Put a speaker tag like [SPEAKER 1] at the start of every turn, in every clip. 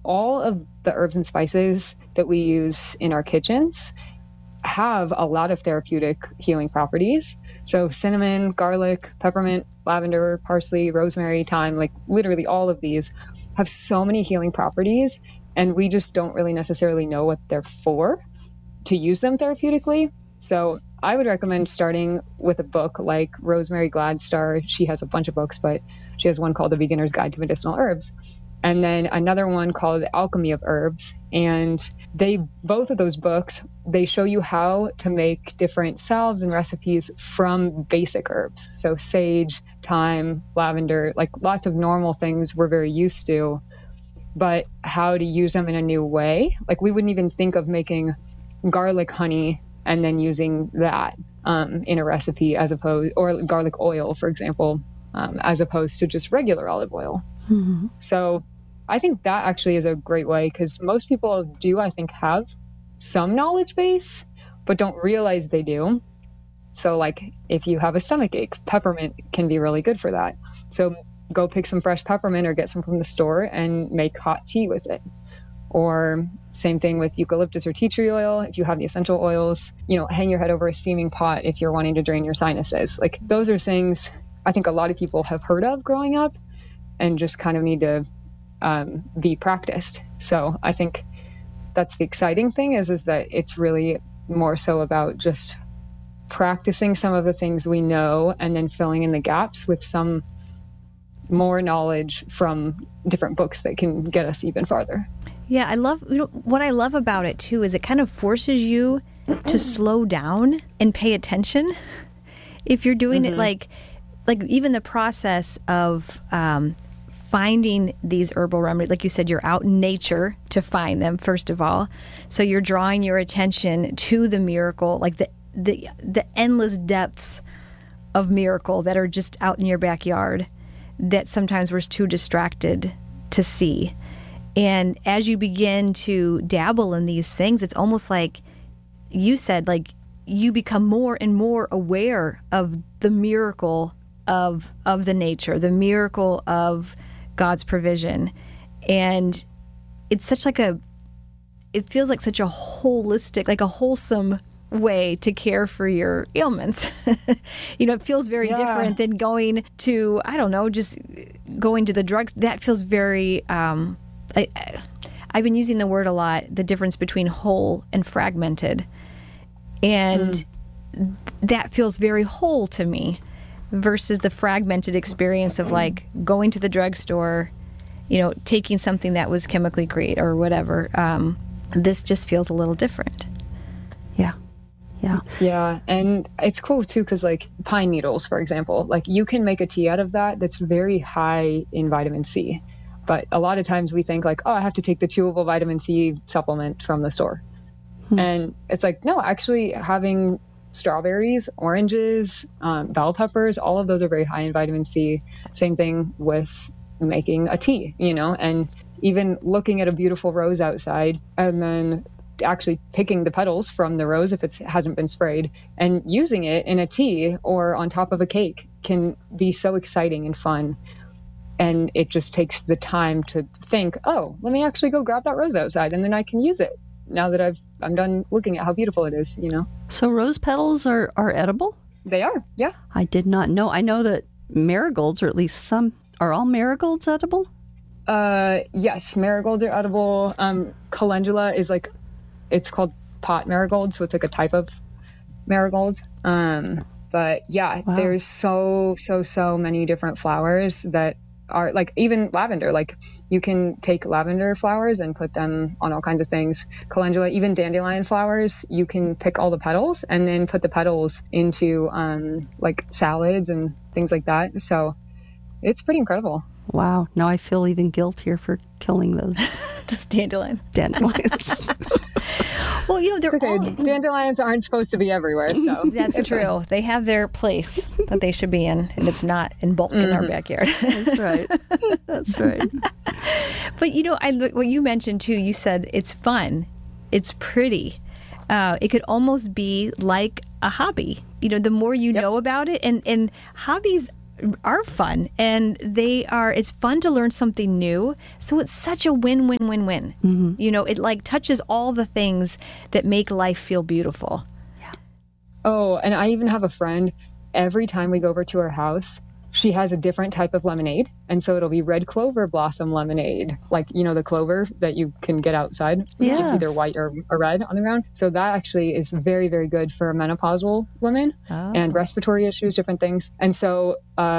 [SPEAKER 1] all of the herbs and spices that we use in our kitchens have a lot of therapeutic healing properties. So cinnamon, garlic, peppermint, lavender, parsley, rosemary, thyme, like literally all of these have so many healing properties, and we just don't really necessarily know what they're for to use them therapeutically. So I would recommend starting with a book like Rosemary Gladstar. She has a bunch of books, but she has one called The Beginner's Guide to Medicinal Herbs, and then another one called The Alchemy of Herbs. And both of those books, they show you how to make different salves and recipes from basic herbs. So sage, thyme, lavender, like lots of normal things we're very used to, but how to use them in a new way. Like we wouldn't even think of making garlic honey and then using that in a recipe or garlic oil, for example, as opposed to just regular olive oil. Mm-hmm. So I think that actually is a great way, because most people do, I think, have some knowledge base, but don't realize they do. So like if you have a stomach ache, peppermint can be really good for that. So go pick some fresh peppermint or get some from the store and make hot tea with it. Or same thing with eucalyptus or tea tree oil. If you have the essential oils, hang your head over a steaming pot if you're wanting to drain your sinuses. Like those are things I think a lot of people have heard of growing up and just kind of need to be practiced. So I think that's the exciting thing is that it's really more so about just practicing some of the things we know and then filling in the gaps with some more knowledge from different books that can get us even farther.
[SPEAKER 2] Yeah, I love, what I love about it too is it kind of forces you to slow down and pay attention. If you're doing it like even the process of finding these herbal remedies, like you said, you're out in nature to find them, first of all. So you're drawing your attention to the miracle, like the endless depths of miracle that are just out in your backyard that sometimes we're too distracted to see. And as you begin to dabble in these things, it's almost like you said, like you become more and more aware of the miracle of the nature, the miracle of God's provision. And it's such like it feels like such a holistic, like a wholesome way to care for your ailments. It feels very different than going to, I don't know, just going to the drugs. That feels very, I've been using the word a lot, the difference between whole and fragmented. And that feels very whole to me versus the fragmented experience of like going to the drugstore, taking something that was chemically created or whatever. This just feels a little different. Yeah. Yeah.
[SPEAKER 1] Yeah. And it's cool too, because like pine needles, for example, like you can make a tea out of that's very high in vitamin C. But a lot of times we think like, oh, I have to take the chewable vitamin C supplement from the store. And it's like, no, actually having strawberries, oranges, bell peppers, all of those are very high in vitamin C. Same thing with making a tea, and even looking at a beautiful rose outside and then actually picking the petals from the rose if it hasn't been sprayed and using it in a tea or on top of a cake can be so exciting and fun. And it just takes the time to think, oh, let me actually go grab that rose outside and then I can use it now that I'm done looking at how beautiful it is,
[SPEAKER 3] So rose petals are edible?
[SPEAKER 1] They are, yeah.
[SPEAKER 3] I did not know. I know that marigolds, or at least some, are all marigolds edible?
[SPEAKER 1] Yes, marigolds are edible. Calendula is it's called pot marigold, so it's like a type of marigold. But yeah, wow. There's so many different flowers that are like even lavender. Like you can take lavender flowers and put them on all kinds of things. Calendula, even dandelion flowers, you can pick all the petals and then put the petals into like salads and things like that. So it's pretty incredible.
[SPEAKER 3] Wow. Now I feel even guiltier for killing those
[SPEAKER 2] dandelions. Well, they're
[SPEAKER 1] okay.
[SPEAKER 2] all...
[SPEAKER 1] Dandelions aren't supposed to be everywhere, so...
[SPEAKER 2] That's true. They have their place that they should be in, and it's not in bulk in our backyard.
[SPEAKER 3] That's right. That's right.
[SPEAKER 2] But, what you mentioned, too, you said it's fun. It's pretty. It could almost be like a hobby. The more you know about it, and hobbies are fun, and it's fun to learn something new. So it's such a win-win-win-win. You know, it like touches all the things that make life feel beautiful.
[SPEAKER 1] Oh, and I even have a friend, every time we go over to her house, she has a different type of lemonade. And so it'll be red clover blossom lemonade, like, you know, the clover that you can get outside.
[SPEAKER 3] Yes.
[SPEAKER 1] It's either white or red on the ground. So that actually is very, very good for menopausal women and respiratory issues, different things. And so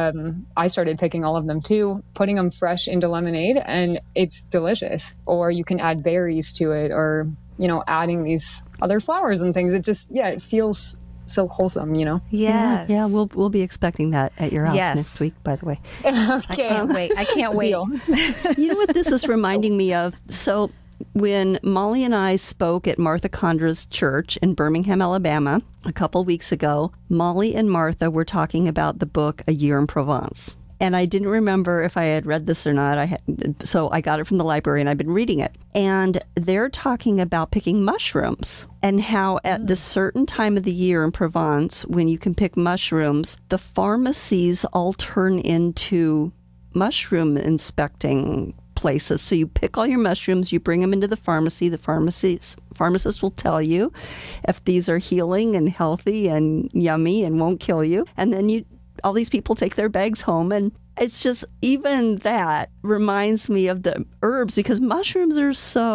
[SPEAKER 1] I started picking all of them too, putting them fresh into lemonade, and it's delicious. Or you can add berries to it, or, you know, adding these other flowers and things. It just, it feels so wholesome, you know?
[SPEAKER 2] Yes.
[SPEAKER 3] Yeah, we'll be expecting that at your house next week, by the way.
[SPEAKER 1] Okay.
[SPEAKER 2] I can't wait.
[SPEAKER 3] You know what this is reminding me of? So when Molly and I spoke at Martha Condra's church in Birmingham, Alabama, a couple weeks ago, Molly and Martha were talking about the book A Year in Provence. And I didn't remember if I had read this or not. So I got it from the library, and I've been reading it. And they're talking about picking mushrooms and how at this certain time of the year in Provence, when you can pick mushrooms, the pharmacies all turn into mushroom inspecting places. So you pick all your mushrooms, you bring them into the pharmacy. The pharmacist will tell you if these are healing and healthy and yummy and won't kill you. And then all these people take their bags home, and it's just, even that reminds me of the herbs, because mushrooms are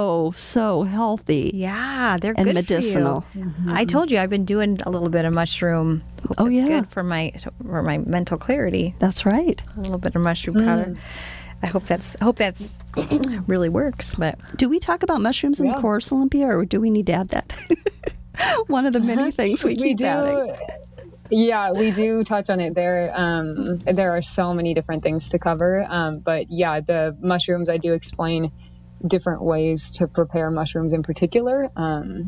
[SPEAKER 3] so healthy.
[SPEAKER 2] Yeah, they're
[SPEAKER 3] and
[SPEAKER 2] good
[SPEAKER 3] medicinal.
[SPEAKER 2] For you. I told you I've been doing a little bit of mushroom. Hope it's good for my mental clarity.
[SPEAKER 3] That's right.
[SPEAKER 2] A little bit of mushroom powder. I hope that's really works. But
[SPEAKER 3] do we talk about mushrooms in the course, Olympia, or do we need to add that? One of the many things we keep adding.
[SPEAKER 1] Yeah, we do touch on it. There are so many different things to cover. But yeah, the mushrooms, I do explain different ways to prepare mushrooms in particular, and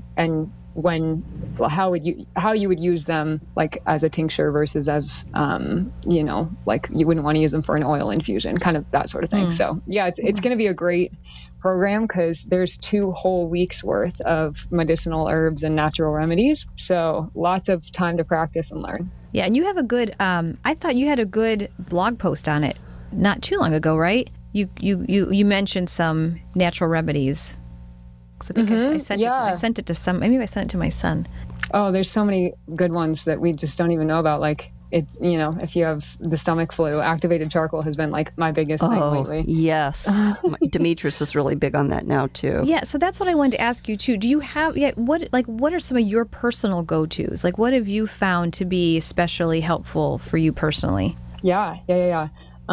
[SPEAKER 1] how you would use them, like as a tincture versus as you know, like you wouldn't want to use them for an oil infusion, kind of that sort of thing. So yeah, it's going to be a great program, because there's 2 whole weeks worth of medicinal herbs and natural remedies. So lots of time to practice and learn.
[SPEAKER 2] Yeah, and you have a good, I thought you had a good blog post on it not too long ago, right? You mentioned some natural remedies. I think I sent it to some, maybe I sent it to my son.
[SPEAKER 1] Oh, there's so many good ones that we just don't even know about. Like, it, you know, if you have the stomach flu, activated charcoal has been like my biggest thing lately.
[SPEAKER 3] Yes. Demetrius is really big on that now too.
[SPEAKER 2] Yeah, so that's what I wanted to ask you too. Do you have what are some of your personal go-tos? Like, what have you found to be especially helpful for you personally?
[SPEAKER 1] Yeah.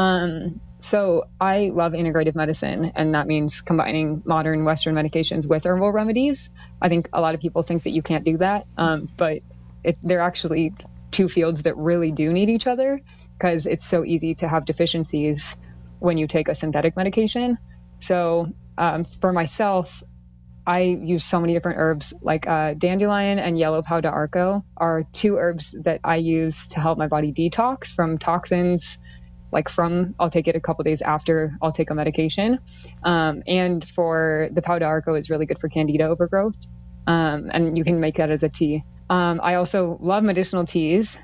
[SPEAKER 1] So I love integrative medicine, and that means combining modern Western medications with herbal remedies. I think a lot of people think that you can't do that, but they're actually 2 fields that really do need each other, because it's so easy to have deficiencies when you take a synthetic medication. So for myself, I use so many different herbs, like dandelion and yellow pau d'arco are 2 herbs that I use to help my body detox from toxins. I'll take it a couple days after I'll take a medication. And for the pau d'arco is really good for candida overgrowth. And you can make that as a tea. I also love medicinal teas.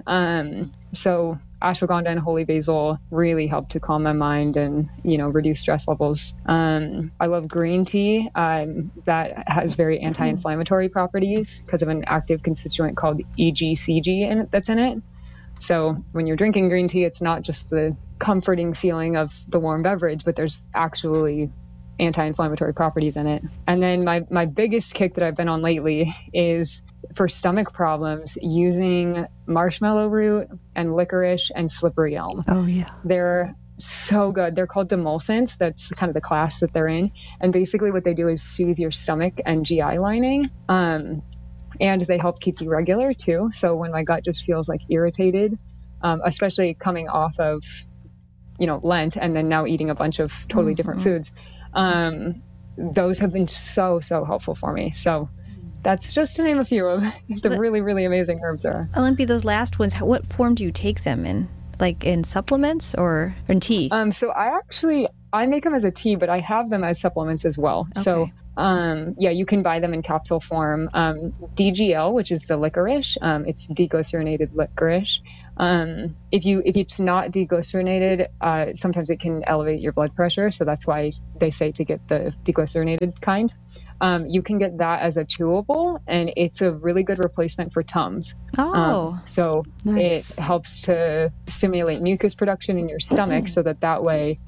[SPEAKER 1] So ashwagandha and holy basil really help to calm my mind and, you know, reduce stress levels. I love green tea that has very anti-inflammatory properties because of an active constituent called EGCG that's in it. So when you're drinking green tea, it's not just the comforting feeling of the warm beverage, but there's actually anti-inflammatory properties in it. And then my biggest kick that I've been on lately is for stomach problems, using marshmallow root and licorice and slippery elm.
[SPEAKER 3] Oh, yeah.
[SPEAKER 1] They're so good. They're called demulcents. That's kind of the class that they're in. And basically what they do is soothe your stomach and GI lining. And they help keep you regular too. So when my gut just feels like irritated, especially coming off of, you know, Lent and then now eating a bunch of totally different foods, those have been so helpful for me. So that's just to name a few of the really, really amazing herbs there are.
[SPEAKER 2] Olympia, those last ones, what form do you take them in? Like in supplements or in tea?
[SPEAKER 1] So I make them as a tea, but I have them as supplements as well. Okay. So yeah, you can buy them in capsule form. DGL, which is the licorice, it's deglycerinated licorice. If it's not deglycerinated, sometimes it can elevate your blood pressure. So that's why they say to get the deglycerinated kind. You can get that as a chewable, and it's a really good replacement for Tums. So
[SPEAKER 3] nice.
[SPEAKER 1] It helps to stimulate mucus production in your stomach, so that way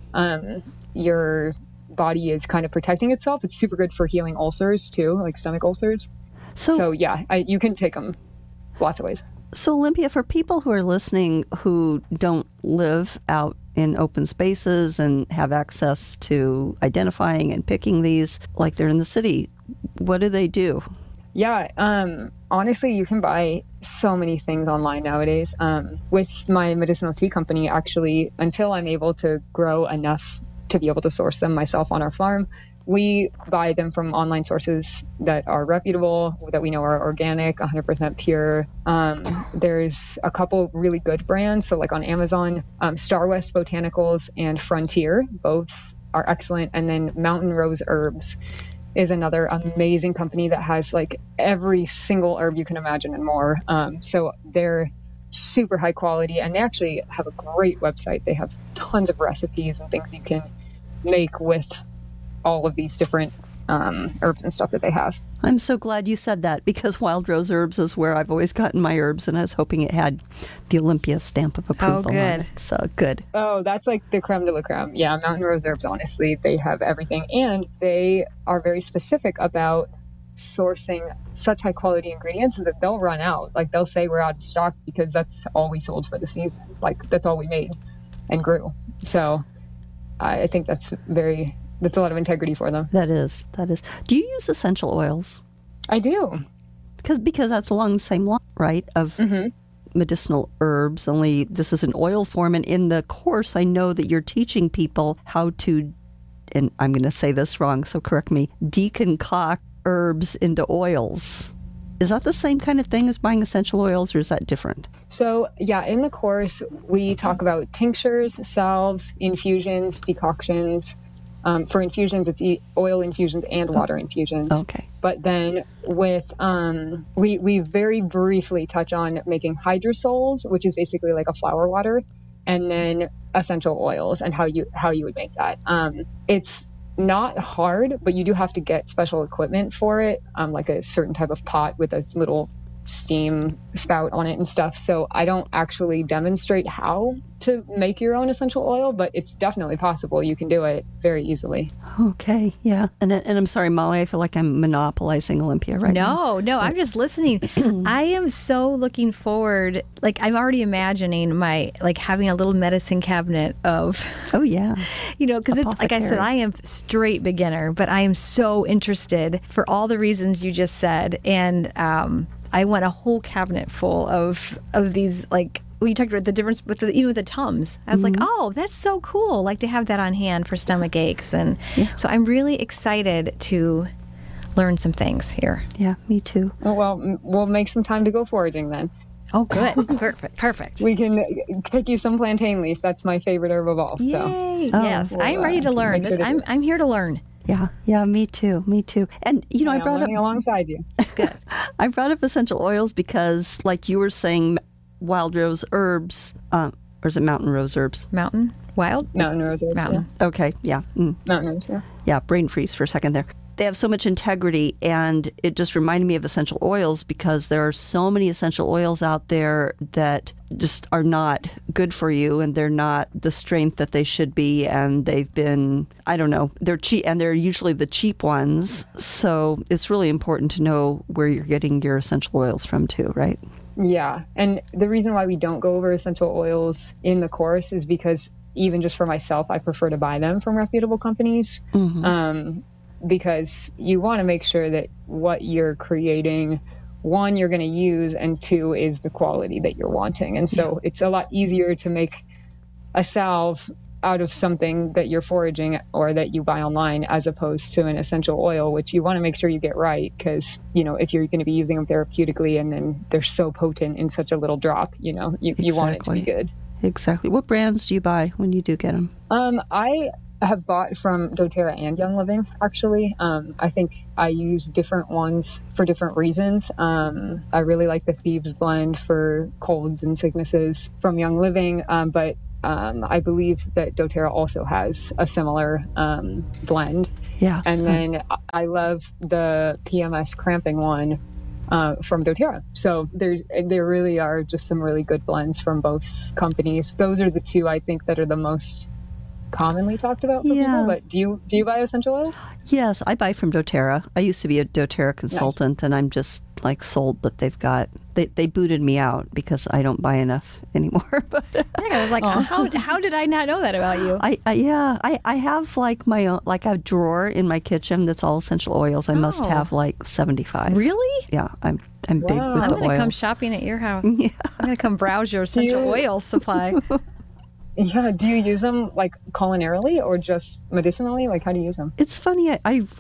[SPEAKER 1] your body is kind of protecting itself. It's super good for healing ulcers too, like stomach ulcers. So yeah, you can take them lots of ways.
[SPEAKER 3] So Olympia, for people who are listening who don't live out in open spaces and have access to identifying and picking these like they're in the city, what do they do?
[SPEAKER 1] Yeah, honestly, you can buy so many things online nowadays. With my medicinal tea company, actually, until I'm able to grow enough to be able to source them myself on our farm, we buy them from online sources that are reputable, that we know are organic, 100% pure. There's a couple really good brands. So like on Amazon, Star West Botanicals and Frontier, both are excellent. And then Mountain Rose Herbs is another amazing company that has like every single herb you can imagine and more. So they're super high quality, and they actually have a great website. They have tons of recipes and things you can make with all of these different herbs and stuff that they have.
[SPEAKER 3] I'm so glad you said that, because Wild Rose Herbs is where I've always gotten my herbs, and I was hoping it had the Olympia stamp of approval on it. So good.
[SPEAKER 1] Oh, that's like the creme de la creme. Yeah, Mountain Rose Herbs, honestly, they have everything, and they are very specific about sourcing such high quality ingredients that they'll run out. Like they'll say we're out of stock because that's all we sold for the season. Like that's all we made and grew. So I think that's a lot of integrity for them.
[SPEAKER 3] That is. Do you use essential oils?
[SPEAKER 1] I do.
[SPEAKER 3] Because that's along the same line, right? Of medicinal herbs, only this is an oil form. And in the course, I know that you're teaching people how to, and I'm going to say this wrong, so correct me, deconcoct herbs into oils. Is that the same kind of thing as buying essential oils, or is that different?
[SPEAKER 1] So yeah, in the course, we talk about tinctures, salves, infusions, decoctions. For infusions, it's oil infusions and water infusions.
[SPEAKER 3] Okay.
[SPEAKER 1] But then with, we very briefly touch on making hydrosols, which is basically like a flower water, and then essential oils and how you would make that. It's not hard, but you do have to get special equipment for it, like a certain type of pot with a little steam spout on it and stuff. So I don't actually demonstrate how to make your own essential oil, but it's definitely possible. You can do it very easily.
[SPEAKER 3] Okay, yeah. And I'm sorry, Molly, I feel like I'm monopolizing Olympia right now.
[SPEAKER 2] No, I'm just listening. I am so looking forward. Like I'm already imagining having a little medicine cabinet of.
[SPEAKER 3] Oh yeah.
[SPEAKER 2] Because it's like I said, I am straight beginner, but I am so interested for all the reasons you just said, and I want a whole cabinet full of these, like we talked about the difference with even with the Tums. I was like, oh, that's so cool, like to have that on hand for stomach aches. And so I'm really excited to learn some things here.
[SPEAKER 3] Yeah, me too.
[SPEAKER 1] Oh, well, we'll make some time to go foraging then.
[SPEAKER 2] Oh, good. Perfect.
[SPEAKER 1] We can pick you some plantain leaf. That's my favorite herb of all.
[SPEAKER 2] Yay.
[SPEAKER 1] So.
[SPEAKER 2] Yes, I'm ready to learn. I'm here to learn.
[SPEAKER 3] Yeah, me too. And I brought up
[SPEAKER 1] alongside you.
[SPEAKER 2] Good.
[SPEAKER 3] I brought up essential oils because, like you were saying, Wild Rose Herbs, or is it Mountain Rose Herbs?
[SPEAKER 2] Mountain Rose Herbs.
[SPEAKER 3] Mountain. Yeah. Okay, yeah.
[SPEAKER 1] Mountain Rose, yeah.
[SPEAKER 3] Yeah, brain freeze for a second there. They have so much integrity, and it just reminded me of essential oils because there are so many essential oils out there that just are not good for you, and they're not the strength that they should be, and they've been, I don't know, they're cheap, and they're usually the cheap ones. So it's really important to know where you're getting your essential oils from too, right?
[SPEAKER 1] Yeah, and the reason why we don't go over essential oils in the course is because even just for myself, I prefer to buy them from reputable companies. Because you want to make sure that what you're creating, one, you're going to use, and two, is the quality that you're wanting. And so it's a lot easier to make a salve out of something that you're foraging or that you buy online as opposed to an essential oil, which you want to make sure you get right. Because, if you're going to be using them therapeutically and then they're so potent in such a little drop, you want it to be good.
[SPEAKER 3] Exactly. What brands do you buy when you do get them?
[SPEAKER 1] have bought from doTERRA and Young Living, actually. I think I use different ones for different reasons. I really like the Thieves blend for colds and sicknesses from Young Living, but I believe that doTERRA also has a similar blend.
[SPEAKER 3] Yeah.
[SPEAKER 1] And then I love the PMS cramping one from doTERRA. So there really are just some really good blends from both companies. Those are the two I think that are the most commonly talked about for people. But do you buy essential oils?
[SPEAKER 3] Yes, I buy from doTERRA. I used to be a doTERRA consultant, and I'm just like sold that they've got. They booted me out because I don't buy enough anymore. But
[SPEAKER 2] I was like, how did I not know that about you?
[SPEAKER 3] I have like my own, like a drawer in my kitchen that's all essential oils. I must have like 75.
[SPEAKER 2] Really?
[SPEAKER 3] Yeah, I'm big with
[SPEAKER 2] I'm
[SPEAKER 3] the
[SPEAKER 2] going to
[SPEAKER 3] oils.
[SPEAKER 2] come shopping at your house. Yeah. I'm going to come browse your essential oil supply.
[SPEAKER 1] Yeah. Do you use them like culinarily or just medicinally? Like, how do you use them?
[SPEAKER 3] It's funny.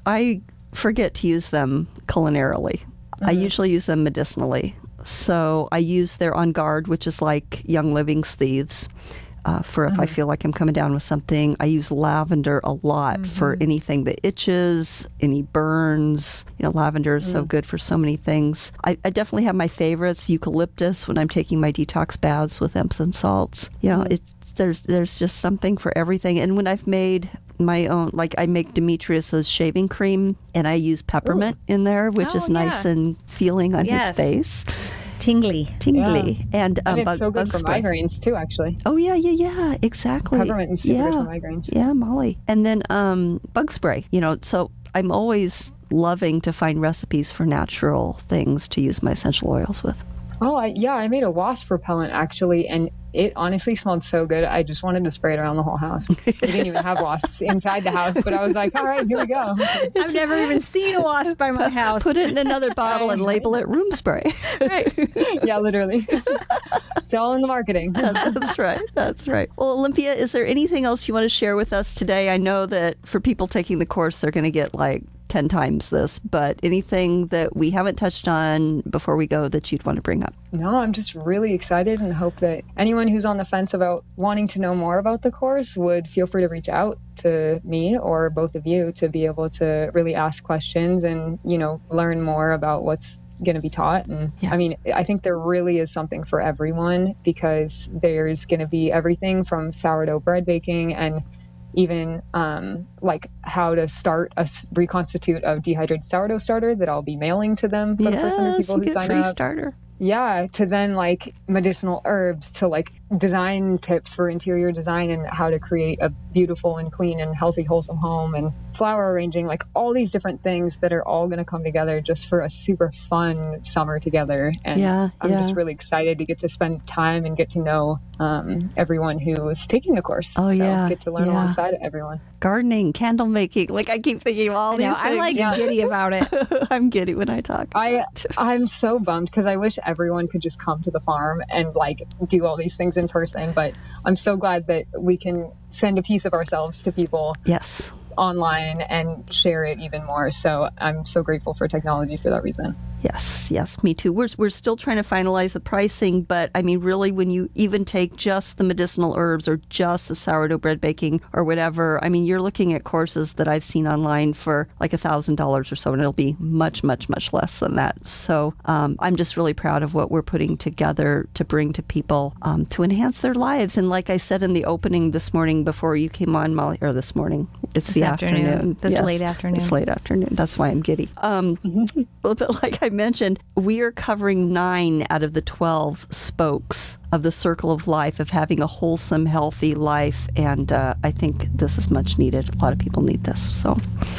[SPEAKER 3] I forget to use them culinarily. I usually use them medicinally. So I use their On Guard, which is like Young Living's Thieves, for if I feel like I'm coming down with something. I use lavender a lot for anything that itches, any burns. You know, lavender is so good for so many things. I definitely have my favorites. Eucalyptus when I'm taking my detox baths with Epsom salts. You know, there's just something for everything. And when I've made my own, like I make Demetrius's shaving cream and I use peppermint in there, which is nice and feeling on his face.
[SPEAKER 2] Tingly.
[SPEAKER 1] Yeah.
[SPEAKER 3] And
[SPEAKER 1] it's so good for
[SPEAKER 3] spray.
[SPEAKER 1] migraines too, actually.
[SPEAKER 3] Oh yeah, exactly.
[SPEAKER 1] Peppermint is super good for migraines.
[SPEAKER 3] Yeah, Molly. And then bug spray, you know, so I'm always loving to find recipes for natural things to use my essential oils with.
[SPEAKER 1] Oh, I made a wasp repellent actually, and it honestly smelled so good. I just wanted to spray it around the whole house. We didn't even have wasps inside the house, but I was like, all right, here we go.
[SPEAKER 2] I've never even seen a wasp by my house.
[SPEAKER 3] Put it in another bottle and label it room spray.
[SPEAKER 2] Right.
[SPEAKER 1] Yeah, literally. It's all in the marketing.
[SPEAKER 3] That's right. Well, Olympia, is there anything else you want to share with us today? I know that for people taking the course, they're going to get like 10 times this, but anything that we haven't touched on before we go that you'd want to bring up?
[SPEAKER 1] No, I'm just really excited and hope that anyone who's on the fence about wanting to know more about the course would feel free to reach out to me or both of you to be able to really ask questions and, you know, learn more about what's going to be taught. And I mean, I think there really is something for everyone because there's going to be everything from sourdough bread baking and even like how to reconstitute a dehydrated sourdough starter that I'll be mailing to them for the first 100 people who sign up.
[SPEAKER 3] Starter.
[SPEAKER 1] Yeah, to then like medicinal herbs, to like design tips for interior design and how to create a beautiful and clean and healthy, wholesome home, and flower arranging, like all these different things that are all going to come together just for a super fun summer together. And I'm just really excited to get to spend time and get to know everyone who is taking the course. Get to learn alongside everyone.
[SPEAKER 3] Gardening, candle making, like I keep thinking of all these things.
[SPEAKER 2] I like giddy about it.
[SPEAKER 3] I'm giddy when I talk.
[SPEAKER 1] I'm so bummed because I wish everyone could just come to the farm and like do all these things in person, but I'm so glad that we can send a piece of ourselves to people online and share it even more. So I'm so grateful for technology for that reason.
[SPEAKER 3] Yes, me too. We're still trying to finalize the pricing, but I mean, really, when you even take just the medicinal herbs or just the sourdough bread baking or whatever, I mean, you're looking at courses that I've seen online for like $1,000 or so, and it'll be much, much, much less than that. So I'm just really proud of what we're putting together to bring to people to enhance their lives. And like I said in the opening this morning before you came on, Molly, or this morning, it's the afternoon.
[SPEAKER 2] Late afternoon.
[SPEAKER 3] It's late afternoon. That's why I'm giddy. But like I mentioned, we are covering 9 out of the 12 spokes of the circle of life of having a wholesome, healthy life. And I think this is much needed. A lot of people need this. So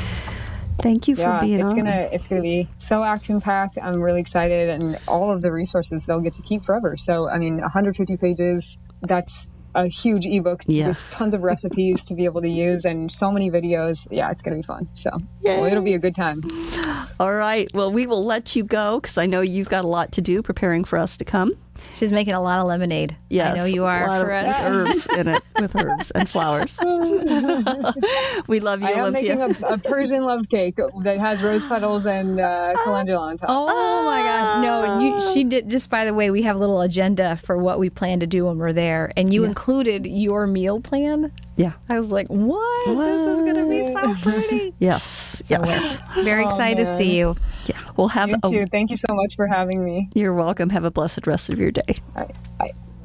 [SPEAKER 3] thank you for being on.
[SPEAKER 1] It's gonna be so action-packed. I'm really excited. And all of the resources they'll get to keep forever. So, I mean, 150 pages, that's a huge ebook with tons of recipes to be able to use and so many videos. Yeah, it's going to be fun. So it'll be a good time.
[SPEAKER 3] All right. Well, we will let you go because I know you've got a lot to do preparing for us to come.
[SPEAKER 2] She's making a lot of lemonade.
[SPEAKER 3] Yes,
[SPEAKER 2] I know you are for us.
[SPEAKER 3] Herbs in it, with herbs and flowers. We love you,
[SPEAKER 1] I am
[SPEAKER 3] Olympia.
[SPEAKER 1] making a Persian love cake that has rose petals and calendula on top.
[SPEAKER 2] Oh my gosh. No, she did. Just by the way, we have a little agenda for what we plan to do when we're there. And you included your meal plan.
[SPEAKER 3] Yeah.
[SPEAKER 2] I was like, what? This is going to be so pretty.
[SPEAKER 3] Yes.
[SPEAKER 2] So we're very excited to see you.
[SPEAKER 3] Yeah. We'll have
[SPEAKER 1] You too. Thank you so much for having me.
[SPEAKER 3] You're welcome. Have a blessed rest of your day.
[SPEAKER 1] All right. Bye.